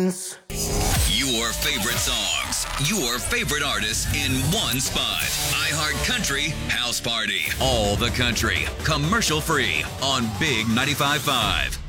friends. Your favorite songs, your favorite artists in one spot. iHeart Country House Party. All the country, commercial free on Big 95.5.